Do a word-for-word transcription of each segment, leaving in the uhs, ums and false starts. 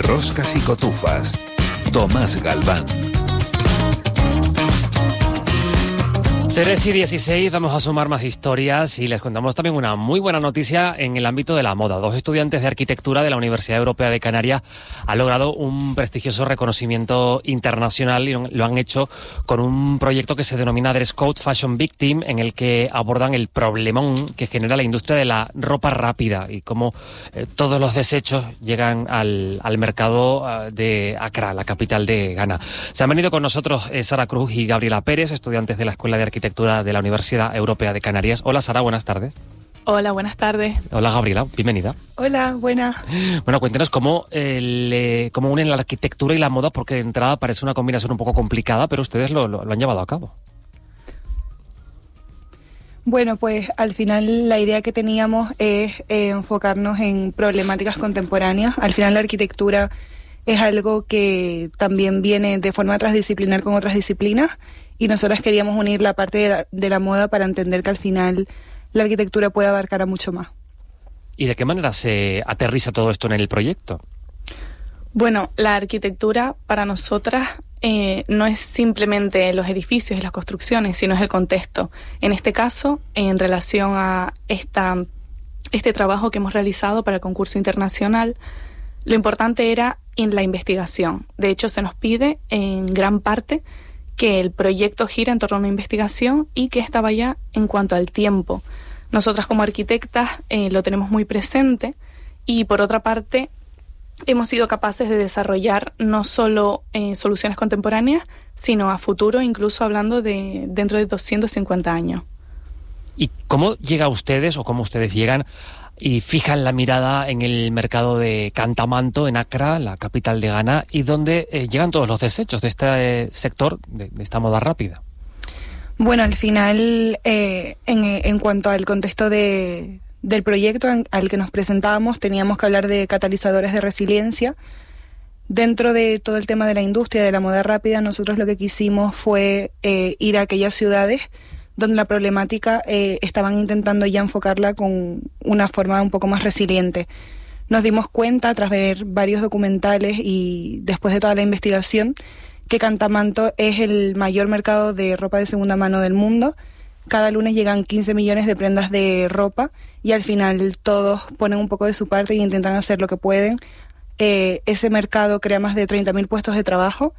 Roscas y Cotufas. Tomás Galván. tres y dieciséis, vamos a sumar más historias y les contamos también una muy buena noticia en el ámbito de la moda. Dos estudiantes de arquitectura de la Universidad Europea de Canarias han logrado un prestigioso reconocimiento internacional y lo han hecho con un proyecto que se denomina Dress Code Fashion Victim, en el que abordan el problemón que genera la industria de la ropa rápida y cómo eh, todos los desechos llegan al, al mercado uh, de Accra, la capital de Ghana. Se han venido con nosotros eh, Sara Cruz y Gabriela Pérez, estudiantes de la Escuela de Arquitectura de la Universidad Europea de Canarias. Hola Sara, buenas tardes. Hola, buenas tardes. Hola Gabriela, bienvenida. Hola, buenas. Bueno, cuéntenos cómo, eh, le, cómo unen la arquitectura y la moda, porque de entrada parece una combinación un poco complicada, pero ustedes lo, lo, lo han llevado a cabo. Bueno, pues al final la idea que teníamos es eh, enfocarnos en problemáticas contemporáneas. Al final la arquitectura es algo que también viene de forma transdisciplinar con otras disciplinas, y nosotras queríamos unir la parte de la, de la moda para entender que al final la arquitectura puede abarcar a mucho más. ¿Y de qué manera se aterriza todo esto en el proyecto? Bueno, la arquitectura para nosotras eh, no es simplemente los edificios y las construcciones, sino es el contexto. En este caso, en relación a esta, este trabajo que hemos realizado para el concurso internacional, lo importante era en la investigación. De hecho, se nos pide en gran parte que el proyecto gira en torno a una investigación y que esta vaya en cuanto al tiempo. Nosotras como arquitectas eh, lo tenemos muy presente y por otra parte hemos sido capaces de desarrollar no solo eh, soluciones contemporáneas, sino a futuro, incluso hablando de dentro de doscientos cincuenta años. ¿Y cómo llega a ustedes o cómo ustedes llegan y fijan la mirada en el mercado de Kantamanto, en Accra, la capital de Ghana, y donde eh, llegan todos los desechos de este eh, sector, de, de esta moda rápida? Bueno, al final, eh, en, en cuanto al contexto de, del proyecto en, al que nos presentábamos, teníamos que hablar de catalizadores de resiliencia. Dentro de todo el tema de la industria de la moda rápida, nosotros lo que quisimos fue eh, ir a aquellas ciudades donde la problemática eh, estaban intentando ya enfocarla con una forma un poco más resiliente. Nos dimos cuenta, tras ver varios documentales y después de toda la investigación, que Kantamanto es el mayor mercado de ropa de segunda mano del mundo. Cada lunes llegan quince millones de prendas de ropa y al final todos ponen un poco de su parte y intentan hacer lo que pueden. Eh, ese mercado crea más de treinta mil puestos de trabajo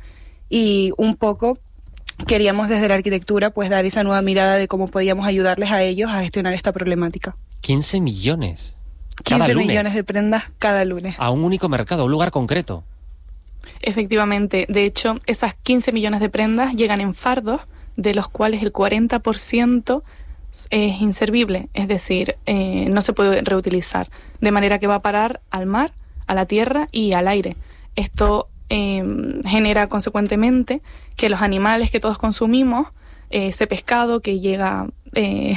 y un poco queríamos desde la arquitectura pues dar esa nueva mirada de cómo podíamos ayudarles a ellos a gestionar esta problemática. quince millones. Cada quince lunes. millones de prendas cada lunes. A un único mercado, a un lugar concreto. Efectivamente, de hecho, esas quince millones de prendas llegan en fardos, de los cuales el cuarenta por ciento es inservible, es decir, eh, no se puede reutilizar, de manera que va a parar al mar, a la tierra y al aire. Esto Eh, genera consecuentemente que los animales que todos consumimos, eh, ese pescado que llega eh,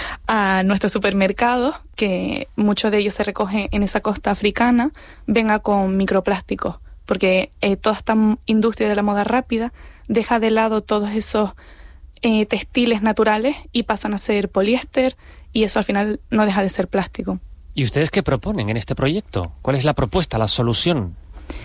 a nuestros supermercados, que muchos de ellos se recogen en esa costa africana, venga con microplásticos, porque eh, toda esta industria de la moda rápida deja de lado todos esos eh, textiles naturales y pasan a ser poliéster, y eso al final no deja de ser plástico. ¿Y ustedes qué proponen en este proyecto? ¿Cuál es la propuesta, la solución?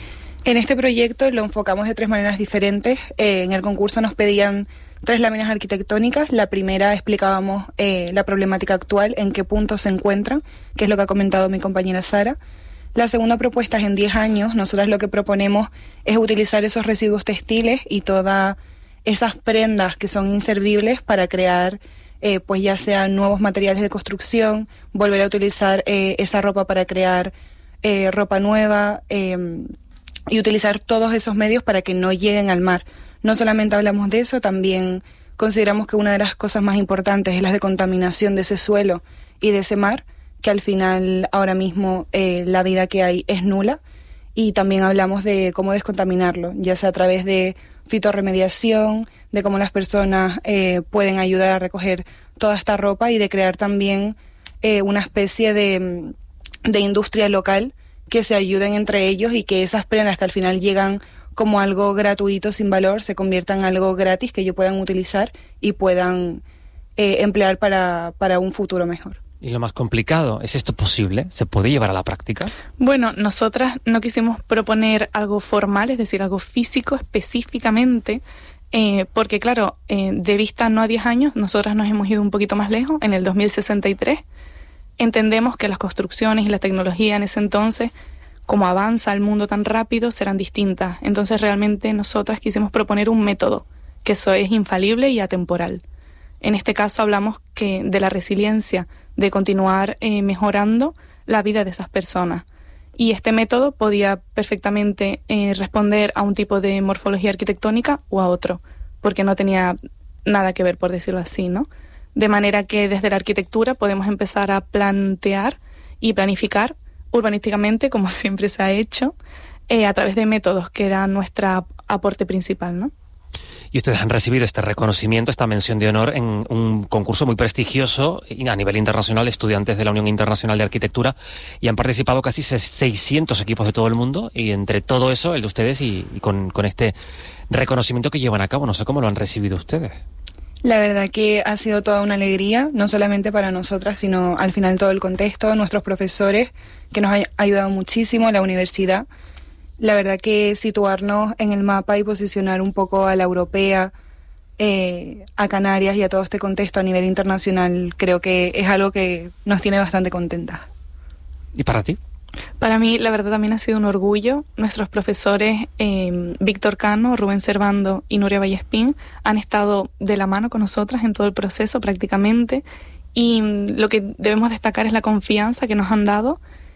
En este proyecto lo enfocamos de tres maneras diferentes. Eh, en el concurso nos pedían tres láminas arquitectónicas. La primera explicábamos eh, la problemática actual, en qué punto se encuentran, que es lo que ha comentado mi compañera Sara. La segunda propuesta es en diez años. Nosotras lo que proponemos es utilizar esos residuos textiles y todas esas prendas que son inservibles para crear, eh, pues ya sean nuevos materiales de construcción, volver a utilizar eh, esa ropa para crear eh, ropa nueva, eh, y utilizar todos esos medios para que no lleguen al mar. No solamente hablamos de eso, también consideramos que una de las cosas más importantes es la de contaminación de ese suelo y de ese mar, que al final ahora mismo eh, la vida que hay es nula, y también hablamos de cómo descontaminarlo, ya sea a través de fitorremediación, de cómo las personas eh, pueden ayudar a recoger toda esta ropa y de crear también eh, una especie de, de industria local que se ayuden entre ellos y que esas prendas que al final llegan como algo gratuito, sin valor, se conviertan en algo gratis que ellos puedan utilizar y puedan eh, emplear para, para un futuro mejor. Y lo más complicado, ¿es esto posible? ¿Se puede llevar a la práctica? Bueno, nosotras no quisimos proponer algo formal, es decir, algo físico específicamente, eh, porque claro, eh, de vista no a diez años, nosotras nos hemos ido un poquito más lejos, en el dos mil sesenta y tres. Entendemos que las construcciones y la tecnología en ese entonces, como avanza el mundo tan rápido, serán distintas. Entonces realmente nosotras quisimos proponer un método, que eso es infalible y atemporal. En este caso hablamos que de la resiliencia, de continuar eh, mejorando la vida de esas personas. Y este método podía perfectamente eh, responder a un tipo de morfología arquitectónica o a otro, porque no tenía nada que ver, por decirlo así, ¿no? De manera que desde la arquitectura podemos empezar a plantear y planificar urbanísticamente, como siempre se ha hecho, eh, a través de métodos, que era nuestro aporte principal, ¿no? Y ustedes han recibido este reconocimiento, esta mención de honor en un concurso muy prestigioso a nivel internacional, estudiantes de la Unión Internacional de Arquitectura, y han participado casi seiscientos equipos de todo el mundo, y entre todo eso, el de ustedes, y, y con, con este reconocimiento que llevan a cabo. No sé cómo lo han recibido ustedes. La verdad que ha sido toda una alegría, no solamente para nosotras, sino al final todo el contexto, nuestros profesores, que nos han ayudado muchísimo, la universidad. La verdad que situarnos en el mapa y posicionar un poco a la europea, eh, a Canarias y a todo este contexto a nivel internacional, creo que es algo que nos tiene bastante contentas. ¿Y para ti? Para mí, la verdad, también ha sido un orgullo. Nuestros profesores, eh, Víctor Cano, Rubén Servando y Nuria Vallespín, han estado de la mano con nosotras en todo el proceso prácticamente, y lo que debemos destacar es la confianza que nos han dado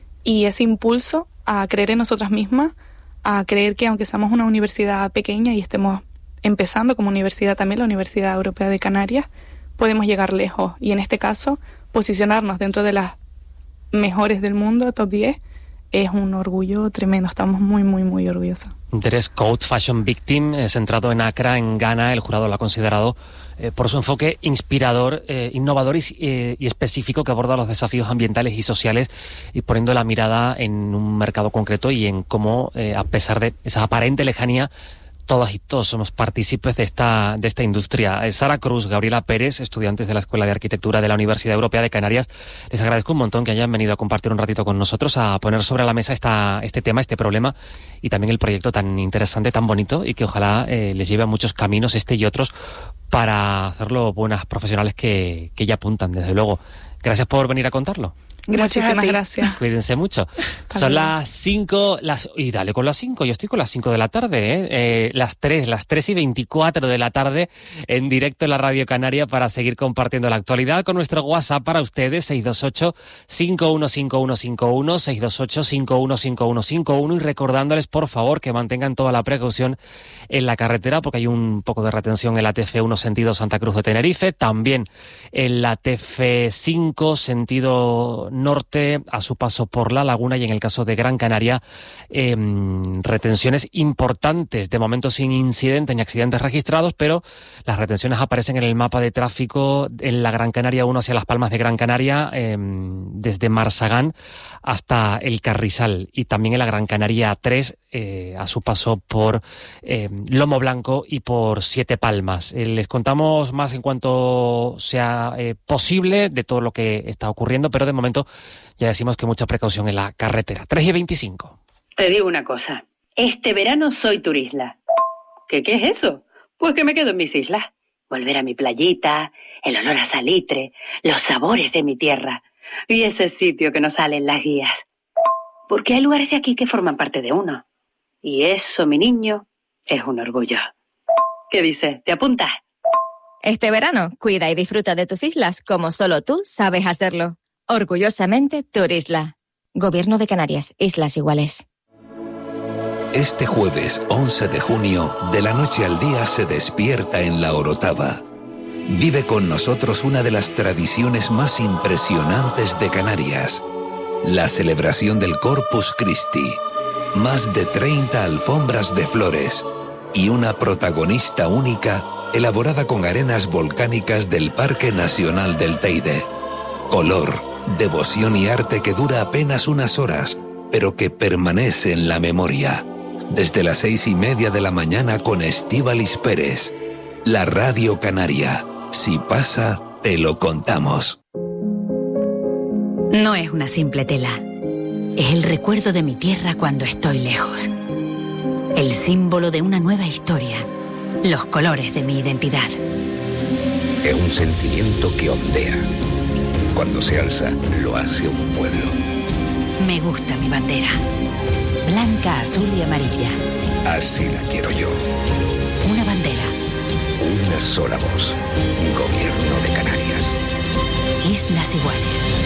y ese impulso a creer en nosotras mismas, a creer que aunque seamos una universidad pequeña y estemos empezando como universidad también, la Universidad Europea de Canarias, podemos llegar lejos. Y en este caso, posicionarnos dentro de las mejores del mundo, top diez, es un orgullo tremendo. Estamos muy, muy, muy orgullosos. Dress Code Fashion Victim, eh, centrado en Accra, en Ghana. El jurado lo ha considerado eh, por su enfoque inspirador, eh, innovador y, eh, y específico, que aborda los desafíos ambientales y sociales, y poniendo la mirada en un mercado concreto y en cómo, eh, a pesar de esa aparente lejanía, todas y todos somos partícipes de esta, de esta industria. Sara Cruz, Gabriela Pérez, estudiantes de la Escuela de Arquitectura de la Universidad Europea de Canarias, les agradezco un montón que hayan venido a compartir un ratito con nosotros, a poner sobre la mesa esta, este tema, este problema, y también el proyecto tan interesante, tan bonito, y que ojalá eh, les lleve a muchos caminos, este y otros, para hacerlo buenas profesionales que, que ya apuntan, desde luego. Gracias por venir a contarlo. Gracias, Muchísimas gracias. Cuídense mucho. Son las cinco, las, y dale con las cinco, yo estoy con las cinco de la tarde, ¿eh? Eh, las tres, las tres y veinticuatro de la tarde, en directo en la Radio Canaria, para seguir compartiendo la actualidad con nuestro WhatsApp para ustedes, seis dos ocho, cinco uno cinco uno cinco uno, seis dos ocho, cinco uno cinco uno cinco uno, y recordándoles, por favor, que mantengan toda la precaución en la carretera, porque hay un poco de retención en la T F uno sentido Santa Cruz de Tenerife, también en la T F cinco sentido norte a su paso por La Laguna, y en el caso de Gran Canaria, eh, retenciones importantes, de momento sin incidentes ni accidentes registrados, pero las retenciones aparecen en el mapa de tráfico en la Gran Canaria uno hacia Las Palmas de Gran Canaria, eh, desde Marsagán hasta El Carrizal, y también en la Gran Canaria tres, eh, a su paso por eh, Lomo Blanco y por Siete Palmas. Eh, les contamos más en cuanto sea eh, posible de todo lo que está ocurriendo, pero de momento ya decimos que mucha precaución en la carretera. tres y veinticinco. Te digo una cosa, este verano soy turisla. ¿Qué, qué es eso? Pues que me quedo en mis islas. Volver a mi playita, el olor a salitre, los sabores de mi tierra y ese sitio que nos sale en las guías. Porque hay lugares de aquí que forman parte de uno. Y eso, mi niño, es un orgullo. ¿Qué dices? ¿Te apuntas? Este verano, cuida y disfruta de tus islas como solo tú sabes hacerlo. Orgullosamente Turisla. Gobierno de Canarias, Islas Iguales. Este jueves once de junio, de la noche al día, se despierta en La Orotava. Vive con nosotros una de las tradiciones más impresionantes de Canarias, la celebración del Corpus Christi. Más de treinta alfombras de flores y una protagonista única elaborada con arenas volcánicas del Parque Nacional del Teide. Color, devoción y arte que dura apenas unas horas, pero que permanece en la memoria. Desde las seis y media de la mañana con Estíbaliz Pérez. La Radio Canaria. Si pasa, te lo contamos. No es una simple tela. Es el recuerdo de mi tierra cuando estoy lejos. El símbolo de una nueva historia. Los colores de mi identidad. Es un sentimiento que ondea. Cuando se alza, lo hace un pueblo. Me gusta mi bandera. Blanca, azul y amarilla. Así la quiero yo. Una bandera. Una sola voz. Gobierno de Canarias. Islas Iguales.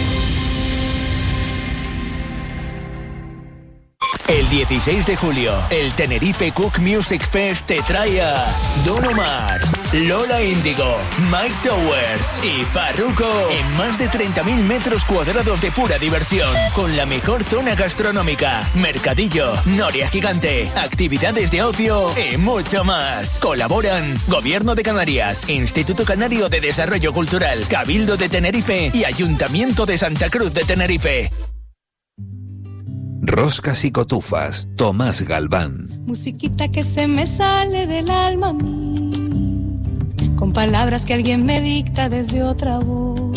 El dieciséis de julio, el Tenerife Cook Music Fest te trae a Don Omar, Lola Índigo, Mike Towers y Farruko en más de treinta mil metros cuadrados de pura diversión, con la mejor zona gastronómica, mercadillo, noria gigante, actividades de ocio y mucho más. Colaboran Gobierno de Canarias, Instituto Canario de Desarrollo Cultural, Cabildo de Tenerife y Ayuntamiento de Santa Cruz de Tenerife. Roscas y cotufas, Tomás Galván. Musiquita que se me sale del alma a mí, con palabras que alguien me dicta desde otra voz.